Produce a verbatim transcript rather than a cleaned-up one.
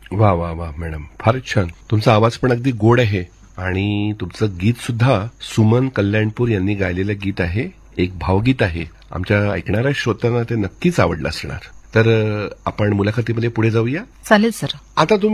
वा वा वा मॅडम, फारच छान. तुमचा आवाज पण अगदी गोड आहे आणि तुमचं गीत सुद्धा सुमन कल्याणपूर यांनी गायलेलं गीत आहे. एक भावगीत आहे. आमच्या ऐकणाऱ्या श्रोत्यांना ते नक्कीच आवडलं असणार. तर आपण मुलाखतीमध्ये पुढे जाऊया. चालेल सर. आता तुम्ही